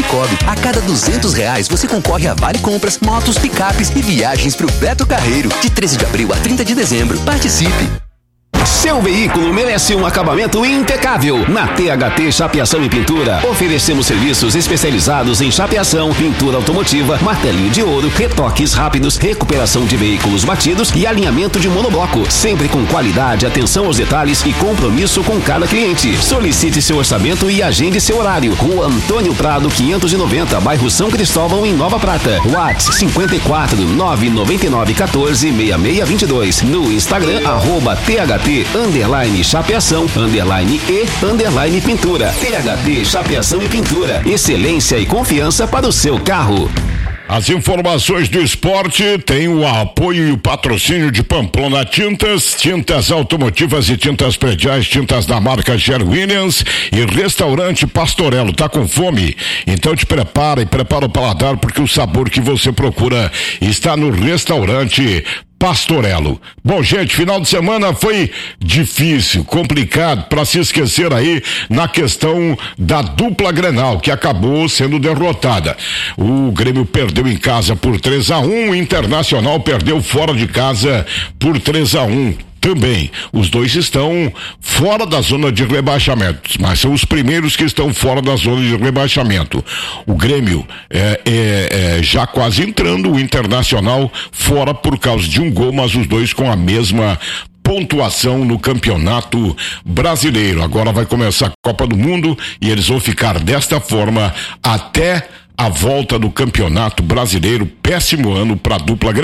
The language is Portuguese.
Cicobi. A cada R$200 você concorre a vale compras, motos, picapes e viagens pro Beto Carreiro. De 13 de abril a 30 de dezembro. Participe! Seu veículo merece um acabamento impecável. Na THT Chapeação e Pintura, oferecemos serviços especializados em chapeação, pintura automotiva, martelinho de ouro, retoques rápidos, recuperação de veículos batidos e alinhamento de monobloco. Sempre com qualidade, atenção aos detalhes e compromisso com cada cliente. Solicite seu orçamento e agende seu horário. Rua Antônio Prado, 590, bairro São Cristóvão, em Nova Prata. WhatsApp 54 999 14 6622. No Instagram, @THT_chapeação _e_ pintura. THT Chapeação e Pintura. Excelência e confiança para o seu carro. As informações do esporte têm o apoio e o patrocínio de Pamplona Tintas, tintas automotivas e tintas prediais, tintas da marca Sher Williams e Restaurante Pastorello. Tá com fome? Então te prepara o paladar, porque o sabor que você procura está no Restaurante Pastorello. Bom, gente, final de semana foi difícil, complicado, para se esquecer aí na questão da dupla Grenal, que acabou sendo derrotada. O Grêmio perdeu em casa por 3-1, o Internacional perdeu fora de casa por 3-1. Também, os dois estão fora da zona de rebaixamento, mas são os primeiros que estão fora da zona de rebaixamento. O Grêmio já quase entrando, o Internacional fora por causa de um gol, mas os dois com a mesma pontuação no Campeonato Brasileiro. Agora vai começar a Copa do Mundo e eles vão ficar desta forma até a volta do Campeonato Brasileiro. Péssimo ano para a dupla Grenal.